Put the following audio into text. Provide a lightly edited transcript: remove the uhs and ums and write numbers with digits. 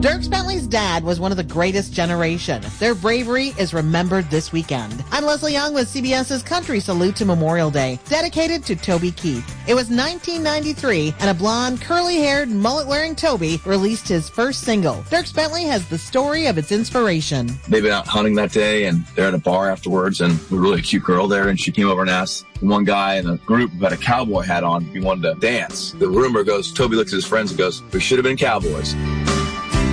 Dierks Bentley's dad was one of the greatest generation. Their bravery is remembered this weekend. I'm Leslie Young with CBS's Country Salute to Memorial Day, dedicated to Toby Keith. It was 1993, and a blonde, curly-haired, mullet-wearing Toby released his first single. Dierks Bentley has the story of its inspiration. They've been out hunting that day, and they're at a bar afterwards, and a really cute girl there, and she came over and asked one guy in the group who had a cowboy hat on if he wanted to dance. The rumor goes, Toby looks at his friends and goes, "We should have been cowboys."